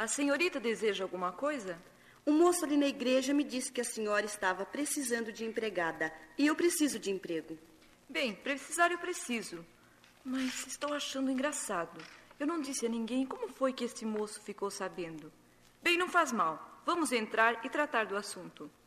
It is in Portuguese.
A senhorita deseja alguma coisa? Um moço ali na igreja me disse que a senhora estava precisando de empregada. E eu preciso de emprego. Bem, precisar eu preciso. Mas estou achando engraçado. Eu não disse a ninguém como foi que este moço ficou sabendo. Bem, não faz mal. Vamos entrar e tratar do assunto.